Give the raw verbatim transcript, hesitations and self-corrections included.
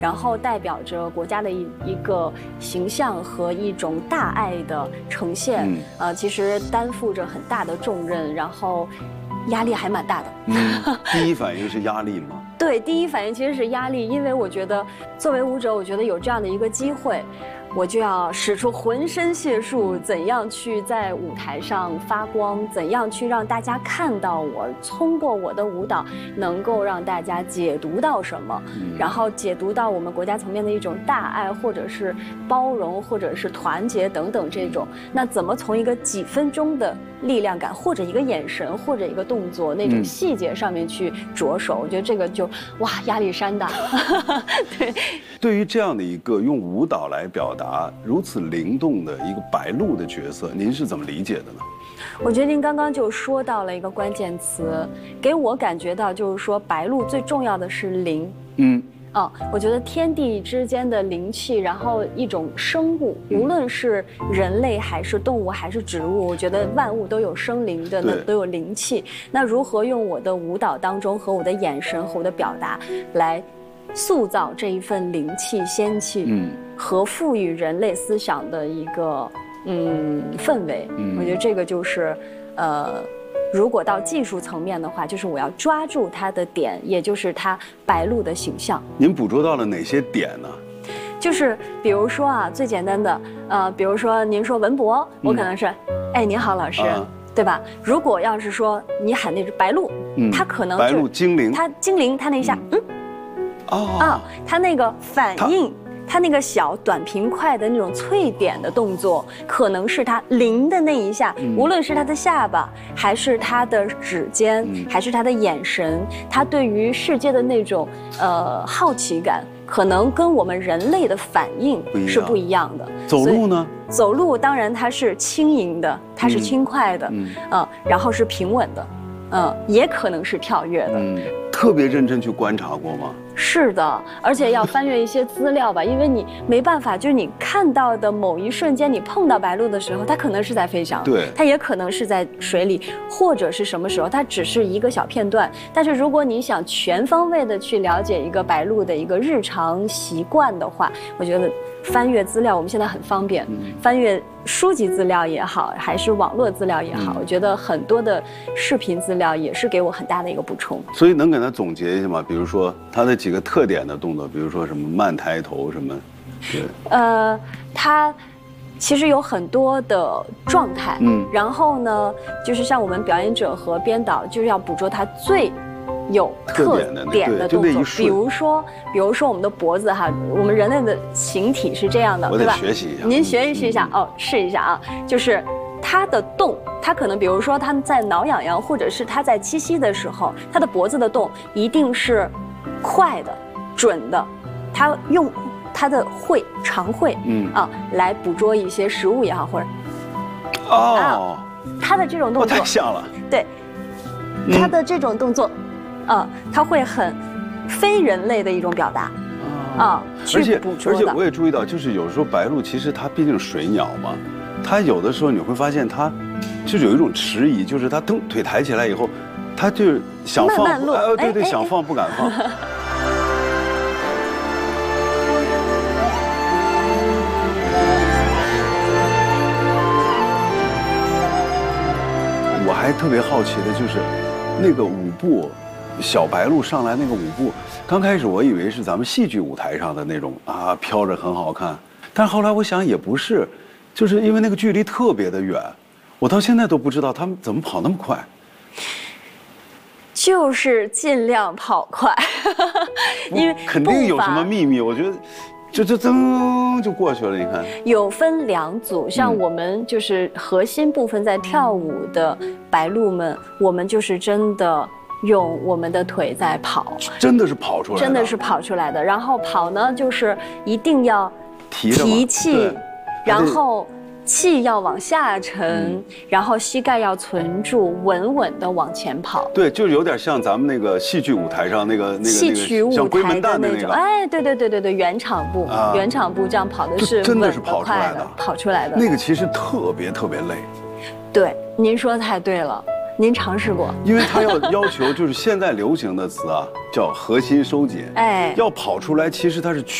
然后代表着国家的一一个形象和一种大爱的呈现，嗯、呃，其实担负着很大的重任，然后压力还蛮大的。 嗯、第一反应是压力吗？ 对，第一反应其实是压力，因为我觉得作为舞者，我觉得有这样的一个机会。我就要使出浑身解数，怎样去在舞台上发光，怎样去让大家看到我，通过我的舞蹈能够让大家解读到什么，嗯、然后解读到我们国家层面的一种大爱，或者是包容，或者是团结等等这种。那怎么从一个几分钟的力量感，或者一个眼神，或者一个动作那种细节上面去着手？嗯、我觉得这个就哇，压力山大。对， 对于这样的一个用舞蹈来表达如此灵动的一个白鹿的角色，您是怎么理解的呢？ 我觉得您刚刚就说到了一个关键词，给我感觉到就是说白鹿最重要的是灵。嗯。哦，我觉得天地之间的灵气，然后一种生物，无论是人类还是动物还是植物，我觉得万物都有生灵的，那都有灵气。那如何用我的舞蹈当中和我的眼神和我的表达来塑造这一份灵气、仙气，嗯，和赋予人类思想的一个嗯氛围，嗯，我觉得这个就是，呃，如果到技术层面的话，就是我要抓住它的点，也就是它白鹿的形象。 您捕捉到了哪些点呢？ 就是比如说啊，最简单的，呃，比如说您说文博，我可能是，嗯、哎，您好，老师。啊对吧？如果要是说你喊那只白鹿，嗯，它可能白鹿精灵， 它精灵，它那一下，嗯， 哦啊，它那个反应，它那个小短平快的那种脆点的动作，可能是它灵的那一下，无论是它的下巴，还是它的指尖，还是它的眼神，它对于世界的那种呃好奇感。可能跟我们人类的反应是不一样的。 走路呢？ 走路当然它是轻盈的，它是轻快的，嗯，呃、然后是平稳的，嗯、呃，也可能是跳跃的。嗯， 特别认真去观察过吗？ 是的，而且要翻阅一些资料吧，因为你没办法，就是你看到的某一瞬间，你碰到白鹿的时候，它可能是在飞翔， 对， 它也可能是在水里，或者是什么时候，它只是一个小片段。但是如果你想全方位的去了解一个白鹿的一个日常习惯的话，我觉得翻阅资料，我们现在很方便，嗯、翻阅书籍资料也好，还是网络资料也好，嗯、我觉得很多的视频资料也是给我很大的一个补充。 所以能给他总结一下吗？比如说他的几个特点的动作，比如说什么慢抬头什么，对， 呃，他其实有很多的状态，嗯，然后呢，就是像我们表演者和编导，就是要捕捉他最有特点的动作，比如说，比如说我们的脖子哈，我们人类的形体是这样的，对吧？ 学习一下， 您学习一下、嗯、哦，试一下啊，就是它的动，它可能比如说它在挠痒痒，或者是它在栖息的时候，它的脖子的动一定是快的、准的，它用它的喙长喙，嗯啊，来捕捉一些食物也好，或者哦、啊， 它的这种动作太像了， 对，它的这种动作。嗯啊，它会很非人类的一种表达，啊，去捕捉的。 而且我也注意到，就是有时候白鹿其实它毕竟是水鸟嘛，它有的时候你会发现它就是有一种迟疑，就是它蹬腿抬起来以后，它就是想放， 慢慢落， 哎，对对，想放不敢放。我还特别好奇的就是那个舞步。小白鹿上来那个舞步，刚开始我以为是咱们戏剧舞台上的那种啊，飘着很好看，但是后来我想也不是，就是因为那个距离特别的远，我到现在都不知道他们怎么跑那么快。 就是尽量跑快，因为肯定有什么秘密，我觉得。就就噔就过去了，你看。 有分两组，像我们就是核心部分在跳舞的白鹿们，我们就是真的。用我们的腿在跑， 真的是跑出来的， 真的是跑出来的。然后跑呢，就是一定要提气，然后气要往下沉，嗯、然后膝盖要存住，稳稳的往前跑。 对，就有点像咱们那个戏剧舞台上那个那个戏曲舞台的那种。哎，对对对对对，圆场步， 啊、 圆场步这样跑的是真的是跑出来的， 跑出来的。 那个其实特别特别累。 对，您说的太对了。 您尝试过？ 因为它要要求就是现在流行的词啊，叫核心收紧，哎，要跑出来，其实它是